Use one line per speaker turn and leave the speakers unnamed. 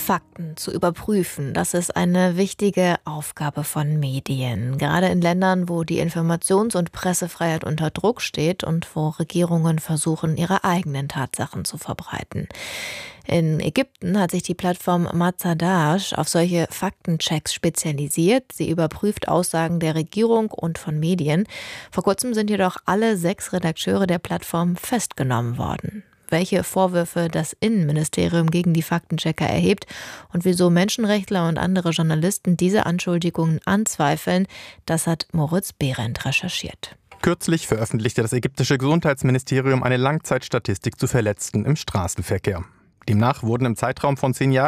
Fakten zu überprüfen, das ist eine wichtige Aufgabe von Medien. Gerade in Ländern, wo die Informations- und Pressefreiheit unter Druck steht und wo Regierungen versuchen, ihre eigenen Tatsachen zu verbreiten. In Ägypten hat sich die Plattform Mazadash auf solche Faktenchecks spezialisiert. Sie überprüft Aussagen der Regierung und von Medien. Vor kurzem sind jedoch alle 6 Redakteure der Plattform festgenommen worden. Welche Vorwürfe das Innenministerium gegen die Faktenchecker erhebt und wieso Menschenrechtler und andere Journalisten diese Anschuldigungen anzweifeln, das hat Moritz Behrendt recherchiert.
Kürzlich veröffentlichte das ägyptische Gesundheitsministerium eine Langzeitstatistik zu Verletzten im Straßenverkehr. Demnach wurden im Zeitraum von 10 Jahren